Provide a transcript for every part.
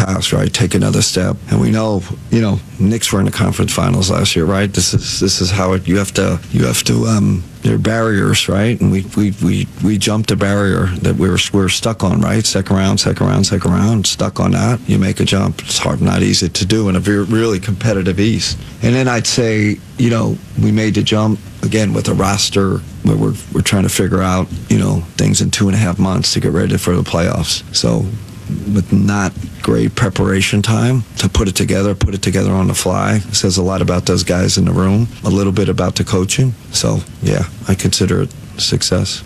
pass, right? Take another step. And we know, Knicks were in the conference finals last year, right? This is how you have to there are barriers, right? And we jumped a barrier that we were stuck on, right? Second round, stuck on that. You make a jump. It's hard, not easy to do in a really competitive East. And then I'd say, we made the jump again with a roster where we're trying to figure out, things in 2.5 months to get ready for the playoffs. So with not great preparation time to put it together on the fly. It says a lot about those guys in the room, a little bit about the coaching. So, yeah, I consider it a success.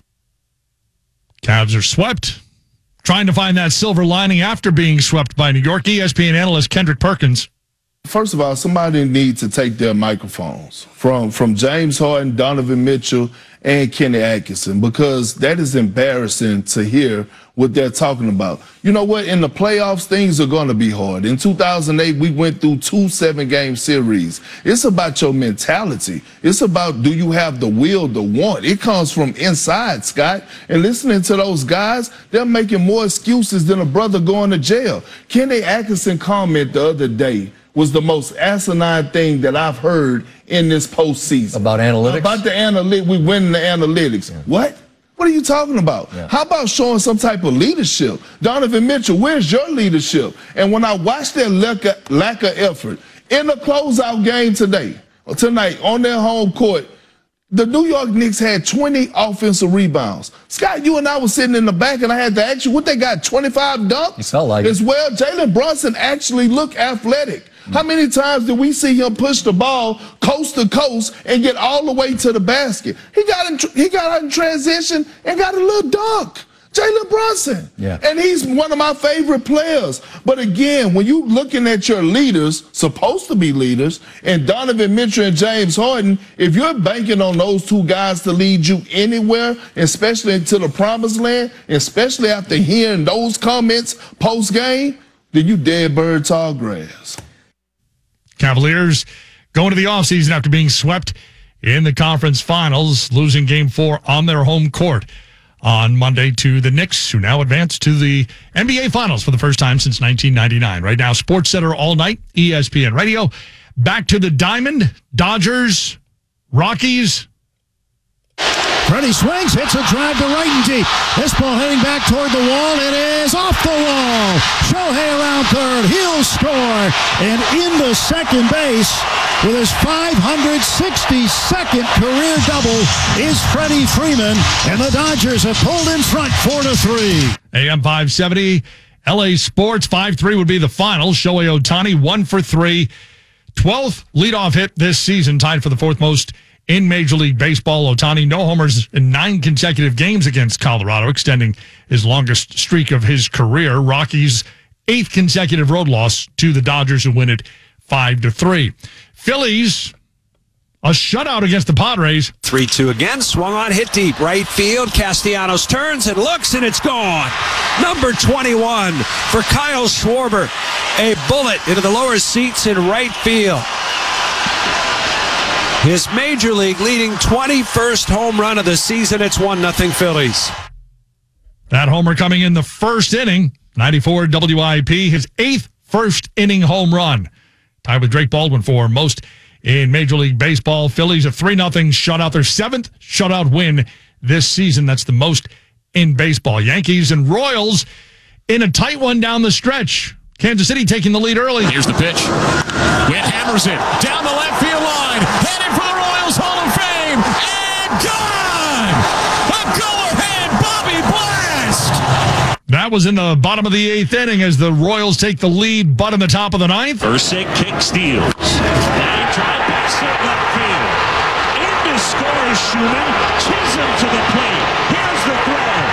Cavs are swept. Trying to find that silver lining after being swept by New York. ESPN analyst Kendrick Perkins. First of all, somebody needs to take their microphones from James Harden, Donovan Mitchell, and Kenny Atkinson, because that is embarrassing to hear what they're talking about. You know what? In the playoffs, things are going to be hard. In 2008, we went through 2 7-game series. It's about your mentality. It's about, do you have the will to want? It comes from inside, Scott. And listening to those guys, they're making more excuses than a brother going to jail. Kenny Atkinson comment the other day was the most asinine thing that I've heard in this postseason. About analytics? About the analytics. We win the analytics. Yeah. What? What are you talking about? Yeah. How about showing some type of leadership? Donovan Mitchell, where's your leadership? And when I watched their lack of effort in the closeout game tonight on their home court, the New York Knicks had 20 offensive rebounds. Scott, you and I were sitting in the back, and I had to ask you, what they got, 25 dunks? It felt like as well. Jalen Brunson actually looked athletic. How many times did we see him push the ball coast to coast and get all the way to the basket? He got out in transition and got a little dunk. Jalen Brunson. Yeah. And he's one of my favorite players. But again, when you looking at your leaders, supposed to be leaders, and Donovan Mitchell and James Harden, if you're banking on those two guys to lead you anywhere, especially into the promised land, especially after hearing those comments post-game, then you dead bird tall grass. Cavaliers going to the offseason after being swept in the conference finals, losing Game 4 on their home court on Monday to the Knicks, who now advance to the NBA Finals for the first time since 1999. Right now, SportsCenter all night, ESPN Radio. Back to the Diamond, Dodgers, Rockies. Freddie swings, hits a drive to right and deep. This ball heading back toward the wall. It is off the wall. Shohei around third. He'll score. And into second base with his 562nd career double is Freddie Freeman. And the Dodgers have pulled in front 4-3. AM 570, LA Sports 5-3 would be the final. Shohei Ohtani 1 for 3. 12th leadoff hit this season, tied for the 4th most in Major League Baseball. Ohtani, no homers in 9 consecutive games against Colorado, extending his longest streak of his career. Rockies' 8th consecutive road loss to the Dodgers, who win it 5-3. Phillies, a shutout against the Padres. 3-2 again, swung on, hit deep, right field. Castellanos turns and looks, and it's gone. Number 21 for Kyle Schwarber. A bullet into the lower seats in right field. His Major League leading 21st home run of the season. It's 1-0 Phillies. That homer coming in the first inning. 94 WIP, his 8th first-inning home run. Tied with Drake Baldwin for most in Major League Baseball. Phillies a 3-0 shutout. Their 7th shutout win this season. That's the most in baseball. Yankees and Royals in a tight one down the stretch. Kansas City taking the lead early. Here's the pitch. Witt hammers it down the left field line. Headed for the Royals Hall of Fame. And gone! A go-ahead Bobby Blast! That was in the bottom of the 8th inning as the Royals take the lead, but in the top of the 9th. Ursig kick steals. Line drive pass to left field. In to score is Schumann. Chisholm to the plate. Here's the throw.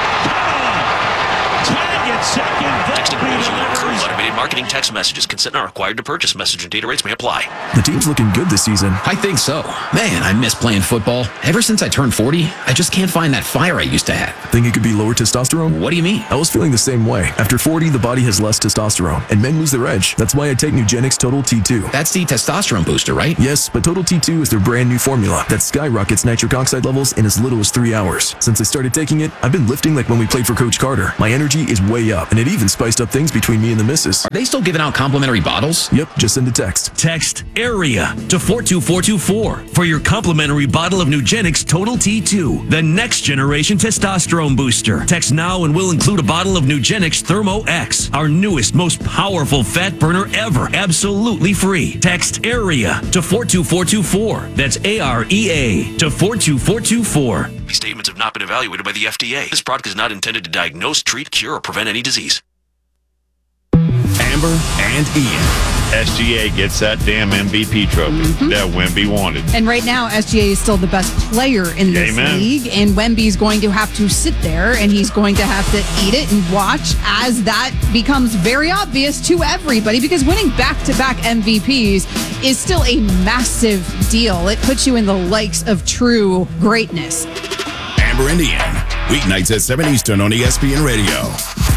Tag at second. Texting rules will improve. Automated marketing text messages. Consent not required to purchase. Message and data rates may apply. The team's looking good this season. I think so. Man, I miss playing football. Ever since I turned 40, I just can't find that fire I used to have. Think it could be lower testosterone? What do you mean? I was feeling the same way. After 40, the body has less testosterone, and men lose their edge. That's why I take Nugenix Total T2. That's the testosterone booster, right? Yes, but Total T2 is their brand new formula that skyrockets nitric oxide levels in as little as 3 hours. Since I started taking it, I've been lifting like when we played for Coach Carter. My energy is way up, and it even spiced up things between me and the missus. they still giving out complimentary bottles? Yep, just send a text. Text AREA to 42424 for your complimentary bottle of Nugenix Total T2, the next generation testosterone booster. Text now and we'll include a bottle of Nugenix Thermo X, our newest, most powerful fat burner ever, absolutely free. Text AREA to 42424. That's AREA to 42424. These statements have not been evaluated by the FDA. This product is not intended to diagnose, treat, cure, or prevent any disease. Amber and Ian. SGA gets that damn MVP trophy that Wemby wanted. And right now, SGA is still the best player in this league. And Wemby's going to have to sit there and he's going to have to eat it and watch as that becomes very obvious to everybody, because winning back-to-back MVPs is still a massive deal. It puts you in the likes of true greatness. Amber and Ian. Weeknights at 7 Eastern on ESPN Radio.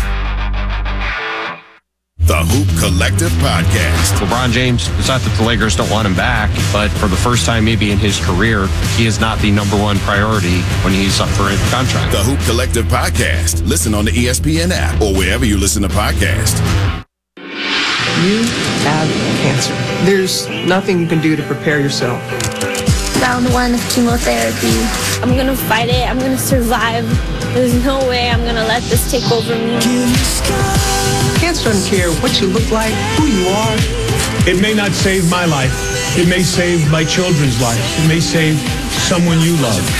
The Hoop Collective Podcast. LeBron James, it's not that the Lakers don't want him back, but for the first time maybe in his career, he is not the number one priority when he's up for a contract. The Hoop Collective Podcast. Listen on the ESPN app or wherever you listen to podcasts. You have cancer. There's nothing you can do to prepare yourself. Round 1 of chemotherapy. I'm gonna fight it. I'm gonna survive. There's no way I'm gonna let this take over me. Cancer doesn't care what you look like, who you are. It may not save my life. It may save my children's lives. It may save someone you love.